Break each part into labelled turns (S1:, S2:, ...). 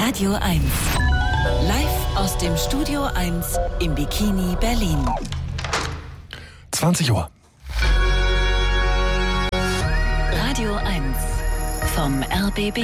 S1: Radio 1. Live aus dem Studio 1 im Bikini Berlin.
S2: 20 Uhr.
S1: Radio 1 vom RBB.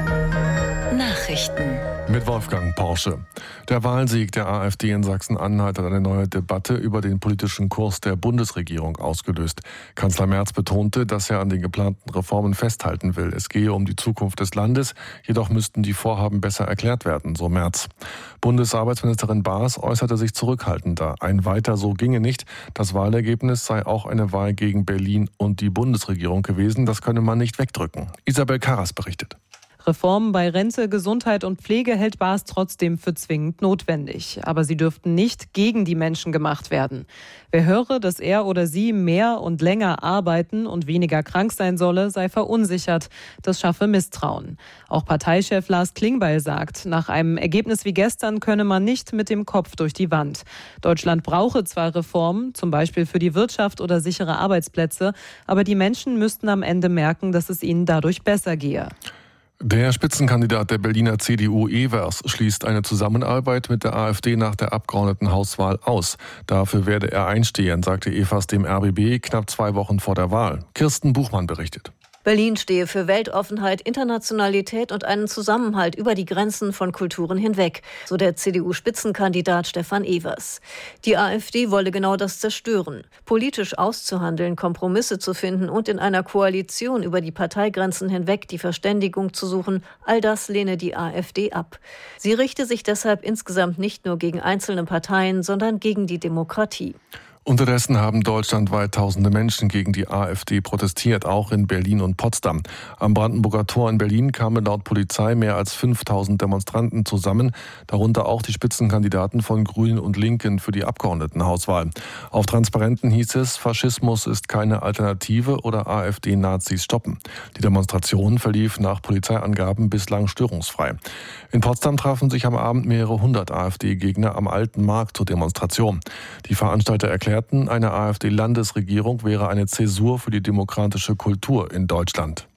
S1: Nachrichten.
S2: Mit Wolfgang Porsche. Der Wahlsieg der AfD in Sachsen-Anhalt hat eine neue Debatte über den politischen Kurs der Bundesregierung ausgelöst. Kanzler Merz betonte, dass er an den geplanten Reformen festhalten will. Es gehe um die Zukunft des Landes, jedoch müssten die Vorhaben besser erklärt werden, so Merz. Bundesarbeitsministerin Baas äußerte sich zurückhaltender. Ein Weiter so ginge nicht. Das Wahlergebnis sei auch eine Wahl gegen Berlin und die Bundesregierung gewesen. Das könne man nicht wegdrücken. Isabel Karras berichtet.
S3: Reformen bei Rente, Gesundheit und Pflege hält Baas trotzdem für zwingend notwendig. Aber sie dürften nicht gegen die Menschen gemacht werden. Wer höre, dass er oder sie mehr und länger arbeiten und weniger krank sein solle, sei verunsichert. Das schaffe Misstrauen. Auch Parteichef Lars Klingbeil sagt, nach einem Ergebnis wie gestern könne man nicht mit dem Kopf durch die Wand. Deutschland brauche zwar Reformen, zum Beispiel für die Wirtschaft oder sichere Arbeitsplätze, aber die Menschen müssten am Ende merken, dass es ihnen dadurch besser gehe.
S2: Der Spitzenkandidat der Berliner CDU Evers schließt eine Zusammenarbeit mit der AfD nach der Abgeordnetenhauswahl aus. Dafür werde er einstehen, sagte Evers dem RBB knapp 2 Wochen vor der Wahl. Kirsten Buchmann berichtet.
S4: Berlin stehe für Weltoffenheit, Internationalität und einen Zusammenhalt über die Grenzen von Kulturen hinweg, so der CDU-Spitzenkandidat Stefan Evers. Die AfD wolle genau das zerstören. Politisch auszuhandeln, Kompromisse zu finden und in einer Koalition über die Parteigrenzen hinweg die Verständigung zu suchen, all das lehne die AfD ab. Sie richte sich deshalb insgesamt nicht nur gegen einzelne Parteien, sondern gegen die Demokratie.
S2: Unterdessen haben deutschlandweit tausende Menschen gegen die AfD protestiert, auch in Berlin und Potsdam. Am Brandenburger Tor in Berlin kamen laut Polizei mehr als 5000 Demonstranten zusammen, darunter auch die Spitzenkandidaten von Grünen und Linken für die Abgeordnetenhauswahl. Auf Transparenten hieß es, Faschismus ist keine Alternative oder AfD-Nazis stoppen. Die Demonstration verlief nach Polizeiangaben bislang störungsfrei. In Potsdam trafen sich am Abend mehrere hundert AfD-Gegner am Alten Markt zur Demonstration. Die Veranstalter erklärten, eine AfD-Landesregierung wäre eine Zäsur für die demokratische Kultur in Deutschland.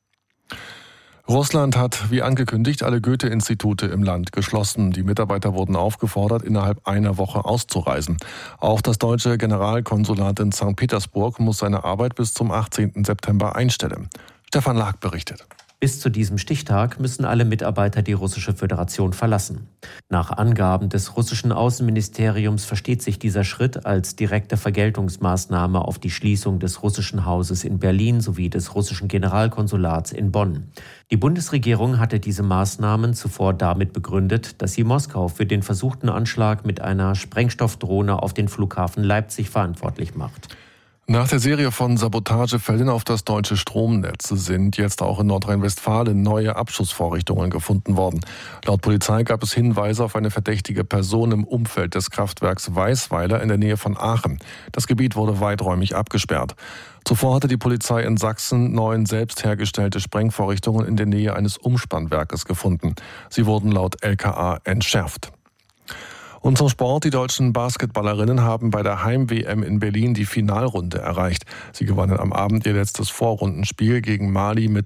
S2: Russland hat, wie angekündigt, alle Goethe-Institute im Land geschlossen. Die Mitarbeiter wurden aufgefordert, innerhalb einer Woche auszureisen. Auch das deutsche Generalkonsulat in St. Petersburg muss seine Arbeit bis zum 18. September einstellen. Stefan Lag berichtet.
S5: Bis zu diesem Stichtag müssen alle Mitarbeiter die Russische Föderation verlassen. Nach Angaben des russischen Außenministeriums versteht sich dieser Schritt als direkte Vergeltungsmaßnahme auf die Schließung des russischen Hauses in Berlin sowie des russischen Generalkonsulats in Bonn. Die Bundesregierung hatte diese Maßnahmen zuvor damit begründet, dass sie Moskau für den versuchten Anschlag mit einer Sprengstoffdrohne auf den Flughafen Leipzig verantwortlich macht.
S2: Nach der Serie von Sabotagefällen auf das deutsche Stromnetz sind jetzt auch in Nordrhein-Westfalen neue Abschussvorrichtungen gefunden worden. Laut Polizei gab es Hinweise auf eine verdächtige Person im Umfeld des Kraftwerks Weißweiler in der Nähe von Aachen. Das Gebiet wurde weiträumig abgesperrt. Zuvor hatte die Polizei in Sachsen 9 selbst hergestellte Sprengvorrichtungen in der Nähe eines Umspannwerkes gefunden. Sie wurden laut LKA entschärft. Und zum Sport. Die deutschen Basketballerinnen haben bei der Heim-WM in Berlin die Finalrunde erreicht. Sie gewannen am Abend ihr letztes Vorrundenspiel gegen Mali mit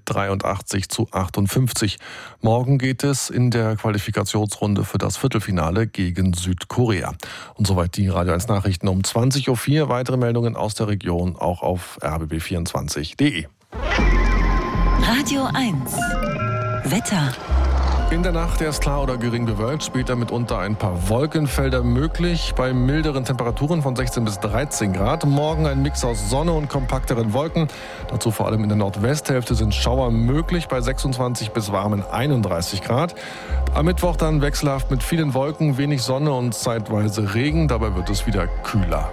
S2: 83-58. Morgen geht es in der Qualifikationsrunde für das Viertelfinale gegen Südkorea. Und soweit die Radio 1 Nachrichten um 20.04 Uhr. Weitere Meldungen aus der Region auch auf rbb24.de.
S1: Radio 1 Wetter.
S2: In der Nacht erst klar oder gering bewölkt, später mitunter ein paar Wolkenfelder möglich, bei milderen Temperaturen von 16 bis 13 Grad. Morgen ein Mix aus Sonne und kompakteren Wolken. Dazu vor allem in der Nordwesthälfte sind Schauer möglich bei 26 bis warmen 31 Grad. Am Mittwoch dann wechselhaft mit vielen Wolken, wenig Sonne und zeitweise Regen. Dabei wird es wieder kühler.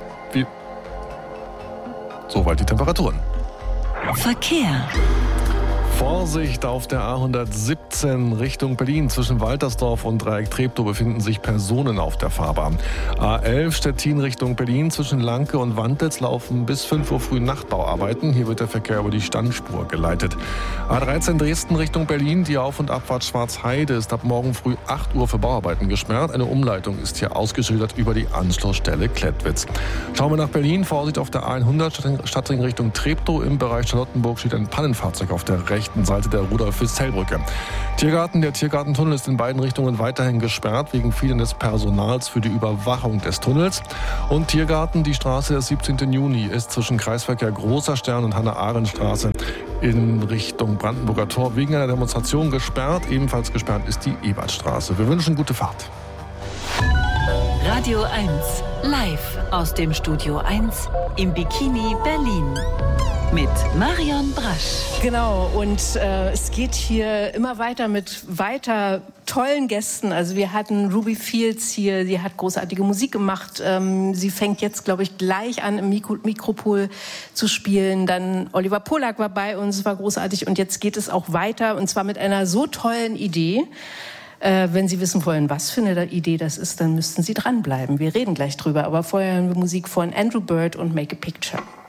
S2: Soweit die Temperaturen.
S1: Verkehr.
S2: Vorsicht auf der A117 Richtung Berlin. Zwischen Waltersdorf und Dreieck Treptow befinden sich Personen auf der Fahrbahn. A11 Stettin Richtung Berlin. Zwischen Lanke und Wandlitz laufen bis 5 Uhr früh Nachtbauarbeiten. Hier wird der Verkehr über die Standspur geleitet. A13 Dresden Richtung Berlin. Die Auf- und Abfahrt Schwarzheide ist ab morgen früh 8 Uhr für Bauarbeiten gesperrt. Eine Umleitung ist hier ausgeschildert über die Anschlussstelle Klettwitz. Schauen wir nach Berlin. Vorsicht auf der A100 Stadtring Richtung Treptow. Im Bereich Charlottenburg steht ein Pannenfahrzeug auf der rechten rechten Seite der Rudolf-Füß-Zell-Brücke. Der Tiergartentunnel ist in beiden Richtungen weiterhin gesperrt, wegen fehlendes Personals für die Überwachung des Tunnels. Und Tiergarten, die Straße des 17. Juni ist zwischen Kreisverkehr Großer Stern und Hannah-Arendt-Straße in Richtung Brandenburger Tor wegen einer Demonstration gesperrt. Ebenfalls gesperrt ist die Ebertstraße. Wir wünschen gute Fahrt.
S1: Radio 1, live aus dem Studio 1 im Bikini Berlin. Mit Marion Brasch.
S6: Genau, und es geht hier immer weiter mit weiter tollen Gästen. Also wir hatten Ruby Fields hier, sie hat großartige Musik gemacht. Sie fängt jetzt, glaube ich, gleich an, im Mikropol zu spielen. Dann Oliver Polak war bei uns, war großartig. Und jetzt geht es auch weiter, und zwar mit einer so tollen Idee. Wenn Sie wissen wollen, was für eine Idee das ist, dann müssten Sie dranbleiben. Wir reden gleich drüber. Aber vorher hören wir Musik von Andrew Bird und Make a Picture.